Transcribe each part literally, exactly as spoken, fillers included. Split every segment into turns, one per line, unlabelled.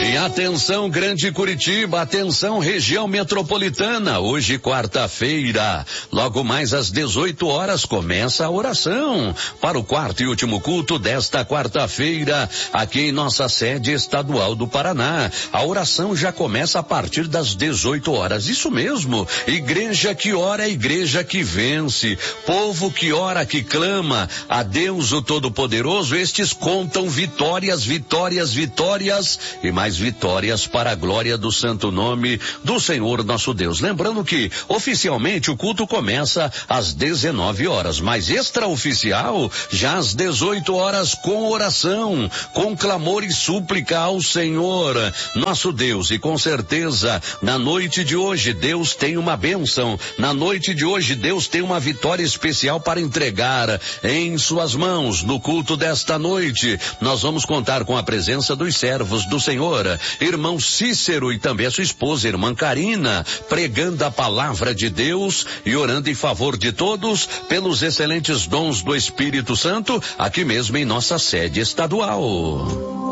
E atenção, Grande Curitiba, atenção, região metropolitana. Hoje, quarta-feira, logo mais às dezoito horas, começa a oração para o quarto e último culto desta quarta-feira, aqui em nossa sede estadual do Paraná. A oração já começa a partir das dezoito horas. Isso mesmo, igreja que ora é igreja que vence. Povo que ora, que clama a Deus o Todo-Poderoso, estes contam vitórias, vitórias, vitórias e mais vitórias para a glória do santo nome do Senhor nosso Deus. Lembrando que oficialmente o culto começa às dezenove horas, mas extraoficial já às dezoito horas, com oração, com clamor e súplica ao Senhor nosso Deus. E com certeza na noite de hoje Deus tem uma bênção, na noite de hoje Deus tem uma vitória especial para entregar em suas mãos. No culto desta noite nós vamos contar com a presença dos servos do Senhor, irmão Cícero e também a sua esposa, irmã Karina, pregando a palavra de Deus e orando em favor de todos pelos excelentes dons do Espírito Santo, aqui mesmo em nossa sede estadual.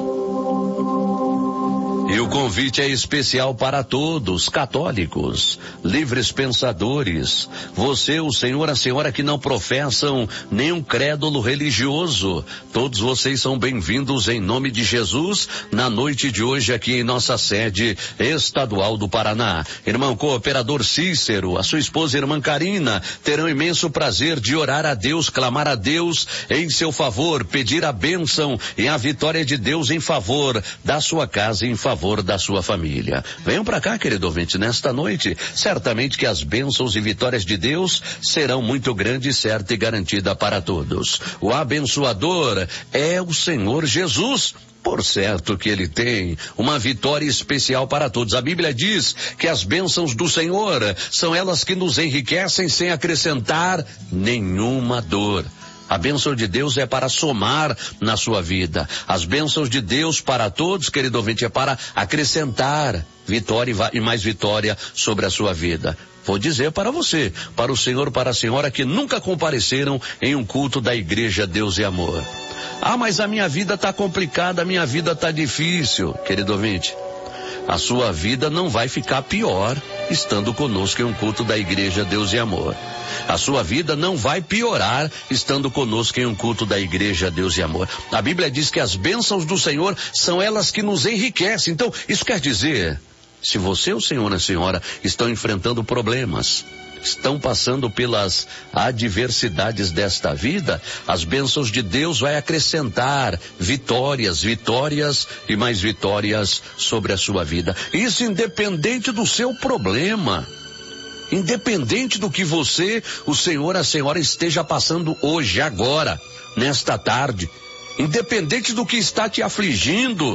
E o convite é especial para todos, católicos, livres pensadores, você, o senhor, a senhora que não professam nenhum crédulo religioso, todos vocês são bem-vindos em nome de Jesus na noite de hoje aqui em nossa sede estadual do Paraná. Irmão cooperador Cícero, a sua esposa irmã Karina, terão imenso prazer de orar a Deus, clamar a Deus em seu favor, pedir a bênção e a vitória de Deus em favor da sua casa, em favor da sua família. Venham para cá, querido ouvinte, nesta noite, certamente que as bênçãos e vitórias de Deus serão muito grandes, certa e garantida para todos. O abençoador é o Senhor Jesus. Por certo que ele tem uma vitória especial para todos. A Bíblia diz que as bênçãos do Senhor são elas que nos enriquecem sem acrescentar nenhuma dor. A bênção de Deus é para somar na sua vida. As bênçãos de Deus para todos, querido ouvinte, é para acrescentar vitória e mais vitória sobre a sua vida. Vou dizer para você, para o senhor, para a senhora que nunca compareceram em um culto da Igreja Deus e Amor. Ah, mas a minha vida está complicada, a minha vida está difícil, querido ouvinte. A sua vida não vai ficar pior estando conosco em um culto da Igreja Deus e Amor. A sua vida não vai piorar estando conosco em um culto da Igreja Deus e Amor. A Bíblia diz que as bênçãos do Senhor são elas que nos enriquecem. Então, isso quer dizer, se você, o senhor e a senhora, estão enfrentando problemas, estão passando pelas adversidades desta vida, as bênçãos de Deus vai acrescentar vitórias, vitórias e mais vitórias sobre a sua vida. Isso independente do seu problema, independente do que você, o senhor, a senhora esteja passando hoje, agora, nesta tarde, independente do que está te afligindo.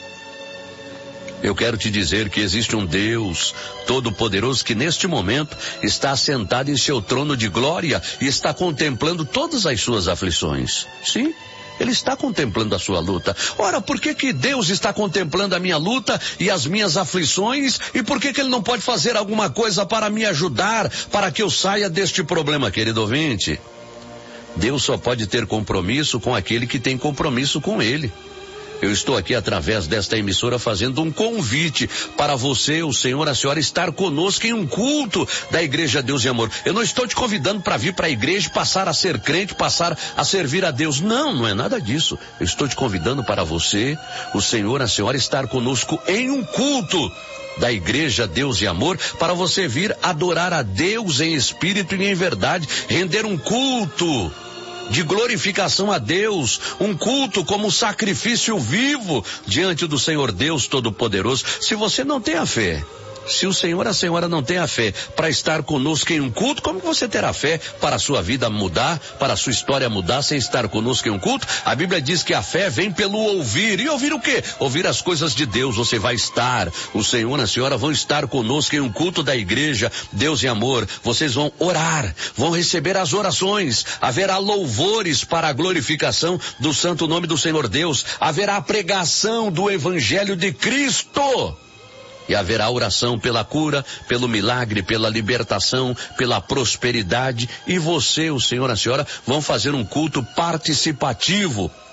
Eu quero te dizer que existe um Deus Todo-Poderoso que neste momento está assentado em seu trono de glória e está contemplando todas as suas aflições. Sim, Ele está contemplando a sua luta. Ora, por que que Deus está contemplando a minha luta e as minhas aflições? E por que que Ele não pode fazer alguma coisa para me ajudar, para que eu saia deste problema, querido ouvinte? Deus só pode ter compromisso com aquele que tem compromisso com Ele. Eu estou aqui através desta emissora fazendo um convite para você, o senhor, a senhora, estar conosco em um culto da Igreja Deus e Amor. Eu não estou te convidando para vir para a igreja, passar a ser crente, passar a servir a Deus. Não, não é nada disso. Eu estou te convidando para você, o senhor, a senhora, estar conosco em um culto da Igreja Deus e Amor, para você vir adorar a Deus em espírito e em verdade, render um culto de glorificação a Deus, um culto como sacrifício vivo diante do Senhor Deus Todo-Poderoso. Se você não tem a fé, se o senhor, a senhora não tem a fé para estar conosco em um culto, como você terá fé para a sua vida mudar, para a sua história mudar sem estar conosco em um culto? A Bíblia diz que a fé vem pelo ouvir. E ouvir o quê? Ouvir as coisas de Deus. Você vai estar, o senhor, a senhora vão estar conosco em um culto da Igreja Deus e Amor. Vocês vão orar, vão receber as orações, haverá louvores para a glorificação do santo nome do Senhor Deus, haverá a pregação do Evangelho de Cristo. E haverá oração pela cura, pelo milagre, pela libertação, pela prosperidade. E você, o senhor, a senhora, vão fazer um culto participativo.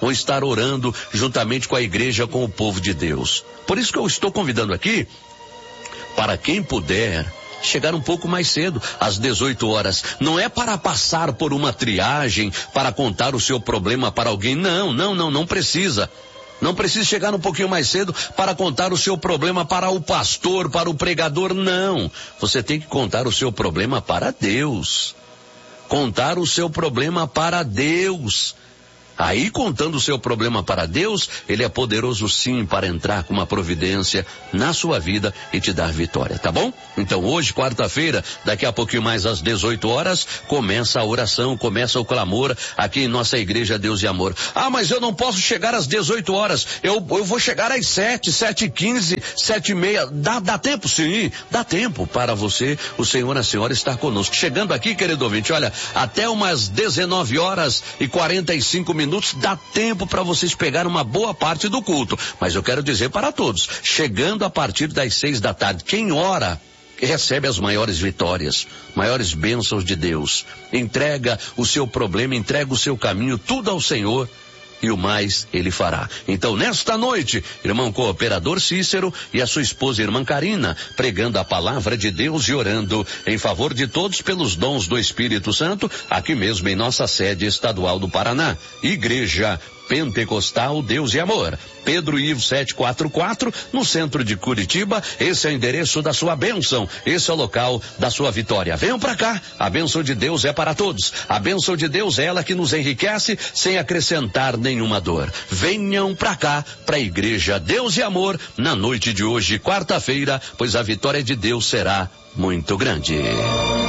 vão estar orando juntamente com a igreja, com o povo de Deus. Por isso que eu estou convidando aqui, para quem puder, chegar um pouco mais cedo, às dezoito horas. Não é para passar por uma triagem, para contar o seu problema para alguém. Não, não, não, não precisa. Não precisa chegar um pouquinho mais cedo para contar o seu problema para o pastor, para o pregador, não. Você tem que contar o seu problema para Deus. Contar o seu problema para Deus. Aí, contando o seu problema para Deus, Ele é poderoso sim para entrar com uma providência na sua vida e te dar vitória, tá bom? Então hoje, quarta-feira, daqui a pouquinho mais às dezoito horas, começa a oração, começa o clamor aqui em nossa igreja Deus e Amor. Ah, mas eu não posso chegar às dezoito horas, eu, eu vou chegar às sete, sete e quinze, sete e meia, dá, dá tempo sim, dá tempo para você, o Senhor e a Senhora estar conosco. Chegando aqui, querido ouvinte, olha, até umas dezenove horas e quarenta e cinco minutos, dá tempo para vocês pegar uma boa parte do culto. Mas eu quero dizer para todos, chegando a partir das seis da tarde, quem ora recebe as maiores vitórias, maiores bênçãos de Deus. Entrega o seu problema, entrega o seu caminho, tudo ao Senhor, e o mais Ele fará. Então, nesta noite, irmão cooperador Cícero e a sua esposa, irmã Karina, pregando a palavra de Deus e orando em favor de todos pelos dons do Espírito Santo, aqui mesmo em nossa sede estadual do Paraná. Igreja Pentecostal Deus e Amor, Pedro Ivo setecentos e quarenta e quatro, no centro de Curitiba. Esse é o endereço da sua bênção, esse é o local da sua vitória. Venham para cá, a bênção de Deus é para todos. A bênção de Deus é ela que nos enriquece sem acrescentar nenhuma dor. Venham para cá, para a Igreja Deus e Amor, na noite de hoje, quarta-feira, pois a vitória de Deus será muito grande.